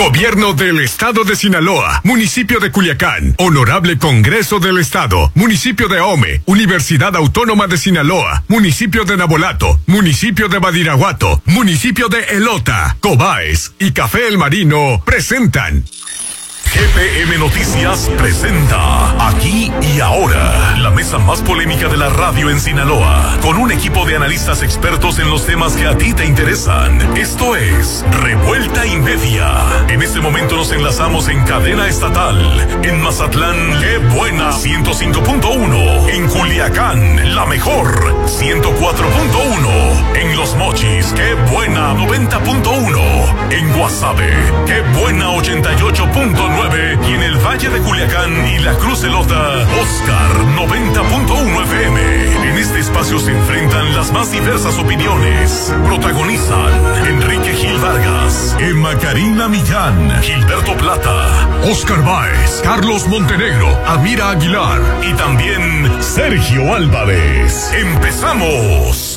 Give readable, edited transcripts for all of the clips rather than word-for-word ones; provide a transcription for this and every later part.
Gobierno del Estado de Sinaloa, Municipio de Culiacán, Honorable Congreso del Estado, Municipio de Ahome, Universidad Autónoma de Sinaloa, Municipio de Nabolato, Municipio de Badiraguato, Municipio de Elota, Cobaes y Café El Marino presentan GPM Noticias presenta Aquí y Ahora, la mesa más polémica de la radio en Sinaloa, con un equipo de analistas expertos en los temas que a ti te interesan. Esto es Revuelta y Media. En este momento nos enlazamos en cadena estatal. En Mazatlán, Qué Buena 105.1. En Culiacán, La Mejor 104.1. En Los Mochis, Qué Buena 90.1. En Guasave, Qué Buena 88.9. Y en el Valle de Culiacán y la Cruz Elota, Oscar 90.1 FM. En este espacio se enfrentan las más diversas opiniones. Protagonizan Enrique Gil Vargas, Emma Karina Millán, Gilberto Plata, Oscar Báez, Carlos Montenegro, Amira Aguilar y también Sergio Álvarez. ¡Empezamos!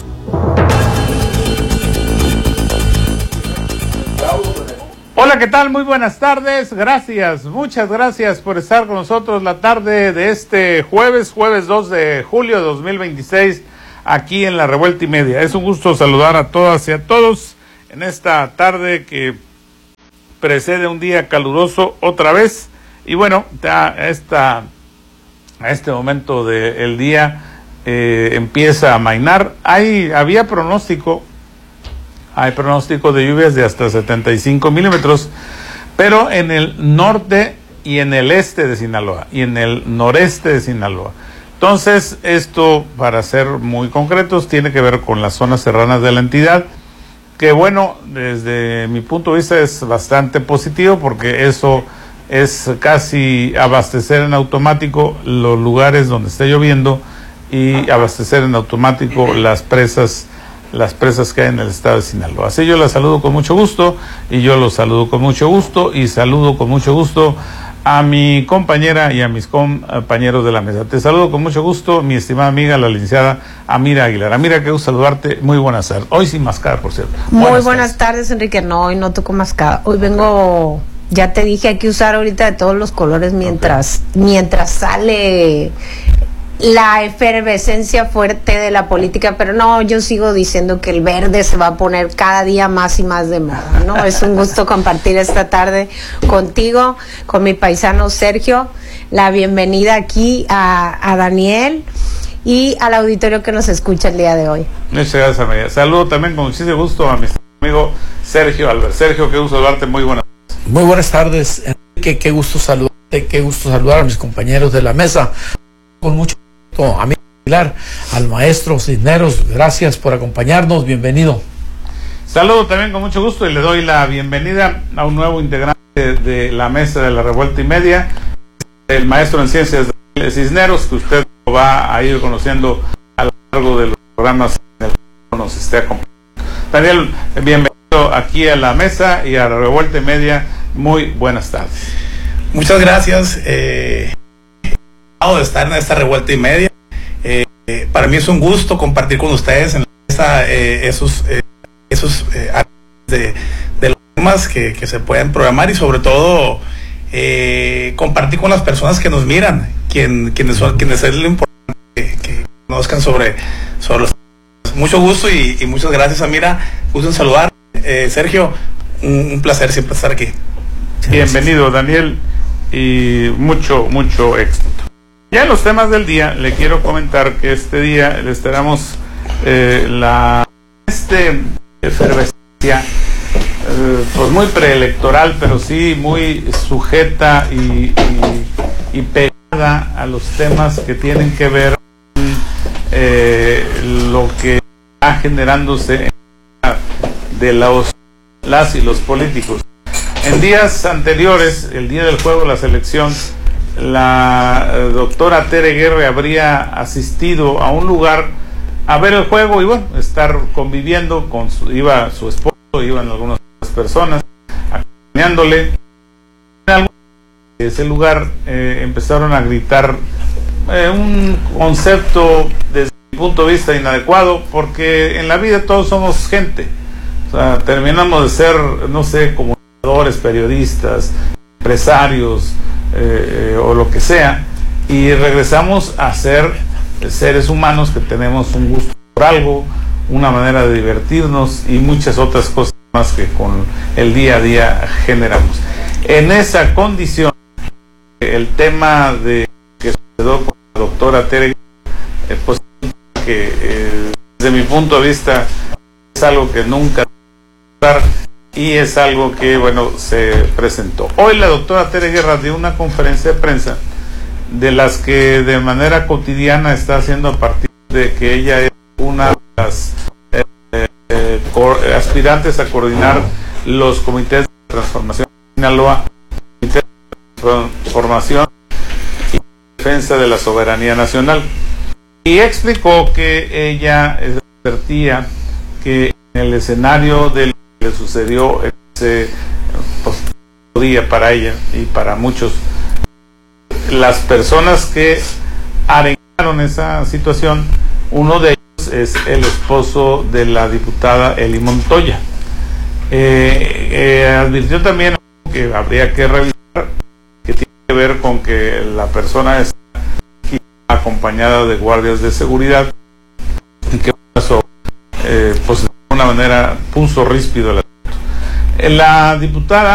Hola, ¿qué tal? Muy buenas tardes. Gracias, muchas gracias por estar con nosotros la tarde de este jueves 2 de julio de 2026, aquí en la Revuelta y Media. Es un gusto saludar a todas y a todos en esta tarde que precede un día caluroso otra vez. Y bueno, a este momento del día empieza a amainar. Había pronóstico. Hay pronóstico de lluvias de hasta 75 milímetros, pero en el norte y en el este de Sinaloa y en el noreste de Sinaloa. Entonces, esto, para ser muy concretos, tiene que ver con las zonas serranas de la entidad, que bueno, desde mi punto de vista es bastante positivo, porque eso es casi abastecer en automático los lugares donde esté lloviendo y abastecer en automático las presas que hay en el estado de Sinaloa. Así yo la saludo con mucho gusto, y yo los saludo con mucho gusto, y saludo con mucho gusto a mi compañera y a mis compañeros de la mesa. Te saludo con mucho gusto, mi estimada amiga, la licenciada Amira Aguilar. Amira, qué gusto saludarte, muy buenas tardes. Hoy sin mascar, por cierto. Muy buenas tardes, Enrique. No, hoy no toco mascada. Hoy vengo, ya te dije, hay que usar ahorita de todos los colores mientras sale la efervescencia fuerte de la política, pero no, yo sigo diciendo que el verde se va a poner cada día más y más de moda, ¿no? Es un gusto compartir esta tarde contigo, con mi paisano Sergio, la bienvenida aquí a Daniel y al auditorio que nos escucha el día de hoy. Muchas gracias, María. Saludo también con muchísimo gusto a mi amigo Sergio Álvarez. Sergio, qué gusto saludarte, muy buenas tardes. Muy buenas tardes, Enrique, qué gusto saludarte, qué gusto saludar a mis compañeros de la mesa, con mucho a mi Aguilar, al maestro Cisneros, gracias por acompañarnos, bienvenido. Saludo también con mucho gusto y le doy la bienvenida a un nuevo integrante de la mesa de la Revuelta y Media, el maestro en ciencias Cisneros, que usted lo va a ir conociendo a lo largo de los programas en el que nos esté acompañando. Daniel, bienvenido aquí a la mesa y a la Revuelta y Media, muy buenas tardes. Muchas gracias, de estar en esta Revuelta y Media. Para mí es un gusto compartir con ustedes en esos de los temas que se pueden programar, y sobre todo compartir con las personas que nos miran, quienes es lo importante que conozcan sobre los. Mucho gusto y muchas gracias, Amira. Gusto en saludar. Sergio, un placer siempre estar aquí. Bienvenido, Daniel, y mucho éxito. Ya en los temas del día, le quiero comentar que este día les tenemos efervescencia, pues muy preelectoral, pero sí muy sujeta y pegada a los temas que tienen que ver con lo que está generándose de las y los políticos. En días anteriores, el día del juego de la selección, la doctora Tere Guerre habría asistido a un lugar a ver el juego y bueno, estar conviviendo iba su esposo, iban algunas personas acompañándole. En ese lugar empezaron a gritar un concepto desde mi punto de vista inadecuado, porque en la vida todos somos gente, o sea, terminamos de ser, no sé, como periodistas, empresarios o lo que sea, y regresamos a ser seres humanos que tenemos un gusto por algo, una manera de divertirnos y muchas otras cosas más que con el día a día generamos. En esa condición, el tema de que sucedió con la doctora Tere, pues que desde mi punto de vista es algo que nunca y es algo que, bueno, se presentó. Hoy la doctora Tere Guerra dio una conferencia de prensa de las que de manera cotidiana está haciendo a partir de que ella es una de las aspirantes a coordinar los comités de transformación de Sinaloa, comités de transformación y defensa de la soberanía nacional. Y explicó que ella advertía que en el escenario de lo que le sucedió ese día para ella y para muchos, las personas que arengaron esa situación, uno de ellos es el esposo de la diputada Eli Montoya. Advirtió también que habría que revisar, que tiene que ver con que la persona está acompañada de guardias de seguridad, y que eso pues de alguna manera puso ríspido el asunto. La diputada